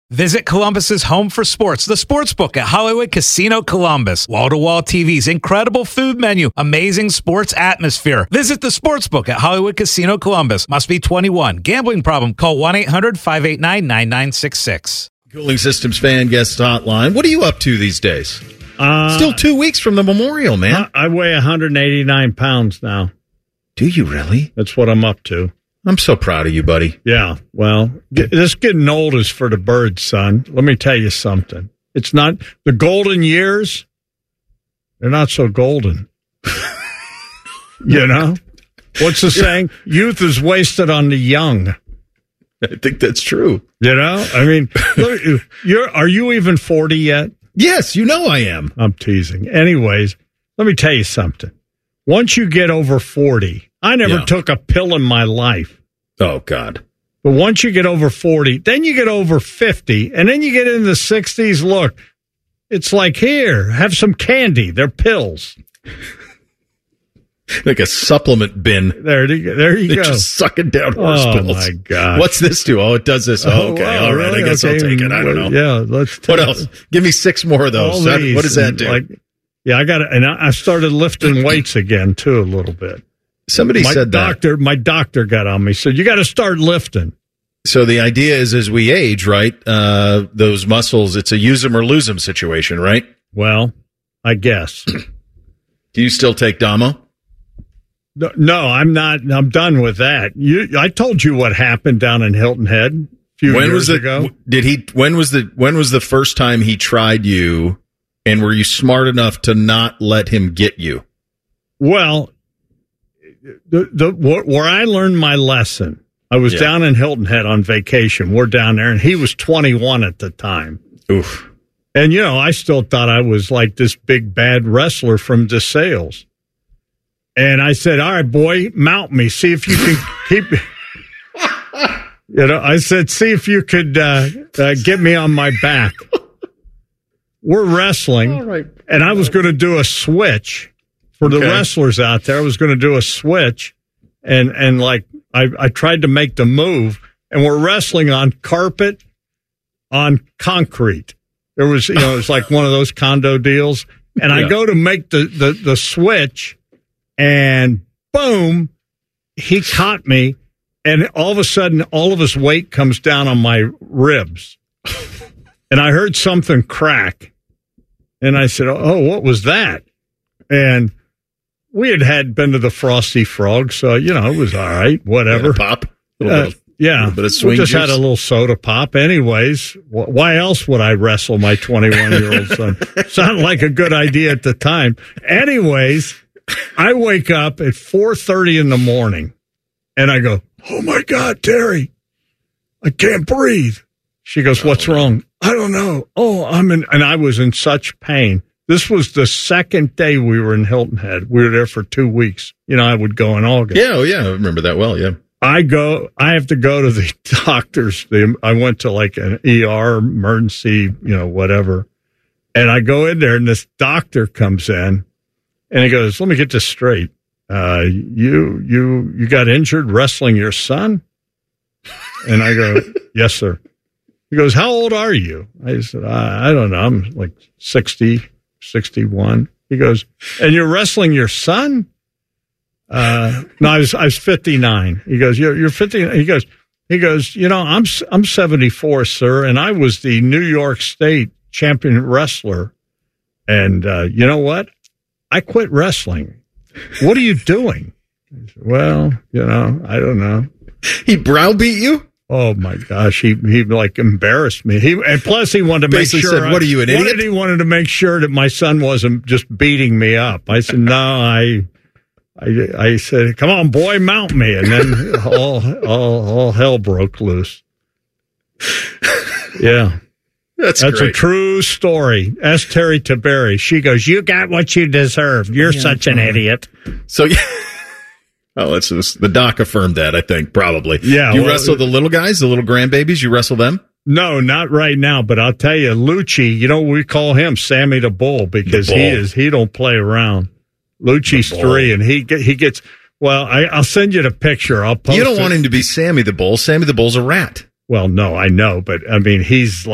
Visit Columbus's home for sports, the Sportsbook at Hollywood Casino Columbus. Wall-to-wall TVs, incredible food menu, amazing sports atmosphere. Visit the Sportsbook at Hollywood Casino Columbus. Must be 21. Gambling problem? Call 1-800-589-9966. Cooling Systems fan guest hotline. What are you up to these days? Still 2 weeks from the memorial, man. I weigh 189 pounds now. Do you really? That's what I'm up to. I'm so proud of you, buddy. Yeah, well, this getting old is for the birds, son. Let me tell you something. It's not the golden years. They're not so golden. You know? What's the saying? Youth is wasted on the young. I think that's true. You know? I mean, look, are you even 40 yet? Yes, you know I am. I'm teasing. Anyways, let me tell you something. Once you get over 40, I never took a pill in my life. Oh, God. But once you get over 40, then you get over 50, and then you get into the 60s. Look, it's like, here, have some candy. They're pills. Like a supplement bin. There you go. Just sucking down horse pills. Oh, my God. What's this do? Oh, it does this. Oh, okay. Well, all right. really? I guess I'll take it. I don't know. Yeah. What else? Give me 6 more of those. What does that do? I got it. And I started lifting weights again, too, a little bit. Somebody said that. My doctor got on me. Said, you got to start lifting. So the idea is as we age, right, those muscles, it's a use them or lose them situation, right? Well, I guess. Do you still take Damo? No, I'm not. I'm done with that. I told you what happened down in Hilton Head a few years ago. When was the first time he tried you, and were you smart enough to not let him get you? Well, where I learned my lesson, I was down in Hilton Head on vacation. We're down there, and he was 21 at the time. Oof. And, I still thought I was like this big, bad wrestler from DeSales. And I said, all right, boy, mount me. See if you can keep... I said, see if you could get me on my back. We're wrestling, all right. And I was going to do a switch. For the wrestlers out there, I was going to do a switch, and like I tried to make the move, and we're wrestling on carpet, on concrete. There was, it was like one of those condo deals, and I go to make the switch, and boom, he caught me, and all of a sudden, all of his weight comes down on my ribs, and I heard something crack, and I said, "Oh, what was that?" And we had been to the Frosty Frog, so, it was all right, whatever. Pop? A little bit of swing juice. Had a little soda pop. Anyways, why else would I wrestle my 21-year-old son? Sounded like a good idea at the time. Anyways, I wake up at 4:30 in the morning, and I go, oh, my God, Terry, I can't breathe. She goes, what's wrong? I don't know. Oh, and I was in such pain. This was the second day we were in Hilton Head. We were there for 2 weeks. I would go in August. Yeah, I remember that well, yeah. I have to go to the doctors. I went to like an ER, emergency, whatever. And I go in there, and this doctor comes in, and he goes, let me get this straight. You got injured wrestling your son? And I go, yes, sir. He goes, how old are you? I said, I don't know. I'm like 60. 61. He goes, and you're wrestling your son? No, I was 59. He goes, you're 50. He goes, I'm 74, sir, and I was the New York State champion wrestler. And you know what? I quit wrestling. What are you doing? I said, well, I don't know. He browbeat you? Oh my gosh, he like embarrassed me. And plus he wanted to basically make sure. Said, "What are you, an idiot?" He wanted to make sure that my son wasn't just beating me up. I said, "No, I said, come on, boy, mount me." And then all hell broke loose. Yeah, that's great. A true story. Ask Terry Taberry. She goes, "You got what you deserve. You're such an idiot." So yeah. Oh, the doc affirmed that, I think, probably. Yeah. You wrestle the little guys, the little grandbabies? You wrestle them? No, not right now. But I'll tell you, Lucci, we call him Sammy the Bull because he don't play around. Lucci's 3, and he gets, well, I'll send you the picture. I'll post it. You don't want him to be Sammy the Bull. Sammy the Bull's a rat. Well, no, I know. But, I mean, he's